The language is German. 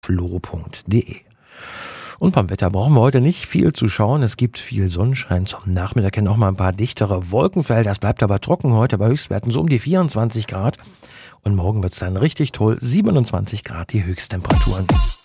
flo.de. Und beim Wetter brauchen wir heute nicht viel zu schauen. Es gibt viel Sonnenschein zum Nachmittag, auch mal ein paar dichtere Wolkenfelder. Es bleibt aber trocken heute bei Höchstwerten so um die 24 Grad. Und morgen wird es dann richtig toll, 27 Grad die Höchsttemperaturen.